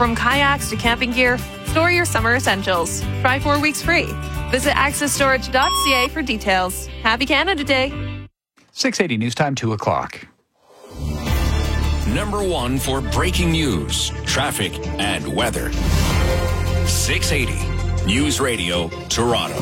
From kayaks to camping gear, store your summer essentials. Try 4 weeks free. Visit accessstorage.ca for details. Happy Canada Day. 680 News Time, 2 o'clock. Number one for breaking news, traffic, and weather. 680 News Radio, Toronto.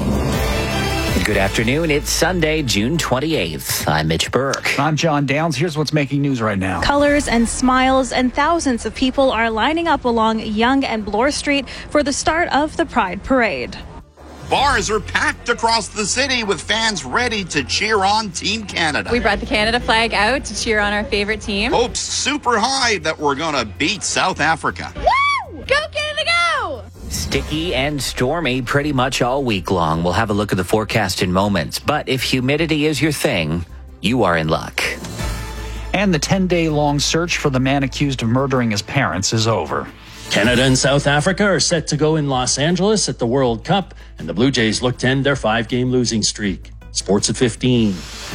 Good afternoon. It's Sunday, June 28th. I'm Mitch Burke. I'm John Downs. Here's what's making news right now. Colors and smiles and thousands of people are lining up along Yonge and Bloor Street for the start of the Pride Parade. Bars are packed across the city with fans ready to cheer on Team Canada. We brought the Canada flag out to cheer on our favorite team. Hopes super high that we're going to beat South Africa. Woo! Go Canada, go! Sticky and stormy pretty much all week long. We'll have a look at the forecast in moments. But if humidity is your thing, you are in luck. And the 10-day-long search for the man accused of murdering his parents is over. Canada and South Africa are set to go in Los Angeles at the World Cup, and the Blue Jays look to end their 5-game losing streak. Sports at 15.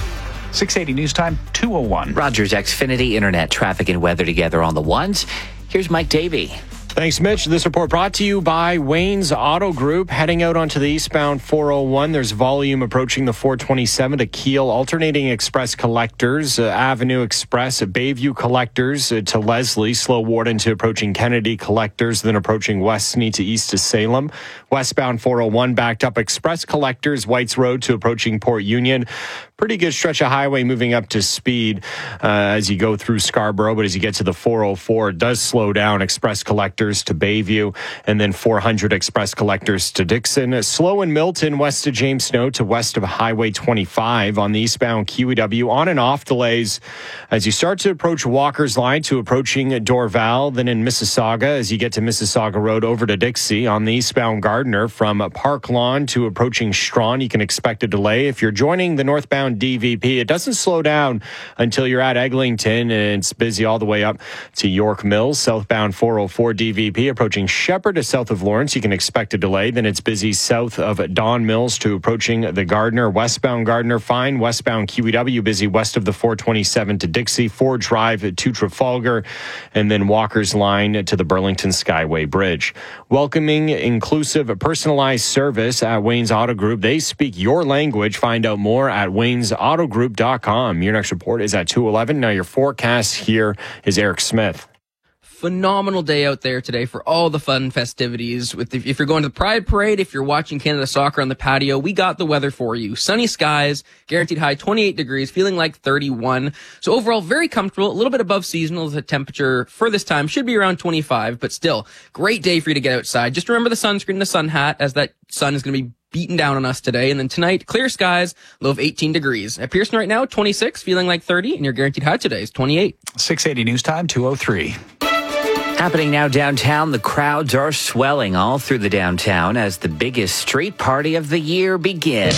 680 News Time, 2:01. Rogers Xfinity Internet traffic and weather together on the ones. Here's Mike Davey. Thanks, Mitch. This report brought to you by Wayne's Auto Group. Heading out onto the eastbound 401, there's volume approaching the 427 to Kiel, alternating express collectors, Avenue Express, Bayview collectors to Leslie, Slow Warden to approaching Kennedy collectors, then approaching Westney to east to Salem. Westbound 401 backed up express collectors, Whites Road to approaching Port Union. Pretty good stretch of highway moving up to speed as you go through Scarborough, but as you get to the 404, it does slow down. Express collectors to Bayview, and then 400 express collectors to Dixon. Slow in Milton, west of James Snow to west of Highway 25 on the eastbound QEW. On and off delays as you start to approach Walker's Line to approaching Dorval, then in Mississauga as you get to Mississauga Road over to Dixie. On the eastbound Gardiner from Park Lawn to approaching Strawn, you can expect a delay. If you're joining the northbound DVP, it doesn't slow down until you're at Eglinton, and it's busy all the way up to York Mills. Southbound 404 DVP approaching Shepherd to south of Lawrence, you can expect a delay. Then it's busy south of Don Mills to approaching the Gardiner. Westbound Gardiner fine. Westbound QEW busy west of the 427 to Dixie. Ford Drive to Trafalgar, and then Walker's Line to the Burlington Skyway Bridge. Welcoming, inclusive, personalized service at Wayne's Auto Group. They speak your language. Find out more at waynesautogroup.com. Your next report is at 2:11. Now your forecast here is Eric Smith. Phenomenal day out there today for all the fun festivities. If you're going to the Pride Parade, if you're watching Canada soccer on the patio, we got the weather for you. Sunny skies, guaranteed high 28 degrees, feeling like 31. So overall, very comfortable, a little bit above seasonal. The temperature for this time should be around 25, but still, great day for you to get outside. Just remember the sunscreen, the sun hat, as that sun is going to be beaten down on us today. And then tonight, clear skies, low of 18 degrees. At Pearson right now, 26, feeling like 30, and your guaranteed high today is 28. 680 News Time, 2:03. Happening now downtown, the crowds are swelling all through the downtown as the biggest street party of the year begins.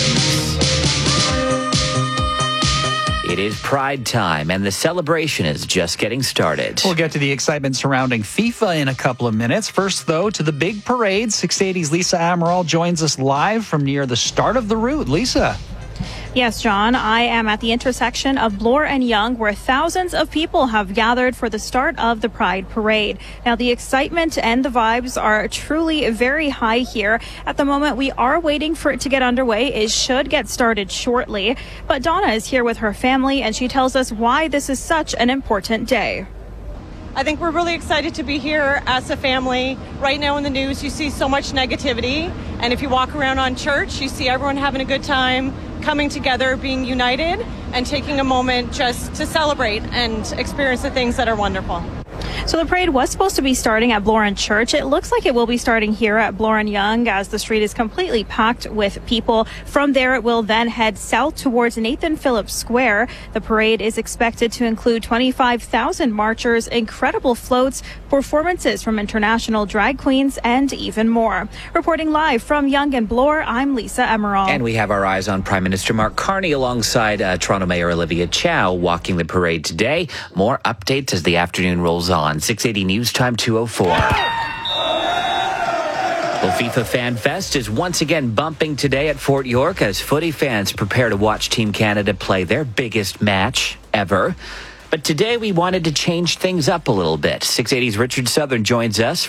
It is Pride time, and the celebration is just getting started. We'll get to the excitement surrounding FIFA in a couple of minutes. First, though, to the big parade. 680's Lisa Amaral joins us live from near the start of the route. Lisa. Yes, John, I am at the intersection of Bloor and Yonge, where thousands of people have gathered for the start of the Pride Parade. Now, the excitement and the vibes are truly very high here. At the moment, we are waiting for it to get underway. It should get started shortly. But Donna is here with her family, and she tells us why this is such an important day. I think we're really excited to be here as a family. Right now in the news, you see so much negativity. And if you walk around on church, you see everyone having a good time, coming together, being united, and taking a moment just to celebrate and experience the things that are wonderful. So the parade was supposed to be starting at Bloor and Church. It looks like it will be starting here at Bloor and Yonge as the street is completely packed with people. From there, it will then head south towards Nathan Phillips Square. The parade is expected to include 25,000 marchers, incredible floats, performances from international drag queens, and even more. Reporting live from Yonge and Bloor, I'm Lisa Amaral. And we have our eyes on Prime Minister Mark Carney alongside Toronto Mayor Olivia Chow walking the parade today. More updates as the afternoon rolls on. 680 News Time 2:04. Well, FIFA Fan Fest is once again bumping today at Fort York as footy fans prepare to watch Team Canada play their biggest match ever. But today we wanted to change things up a little bit. 680's Richard Southern joins us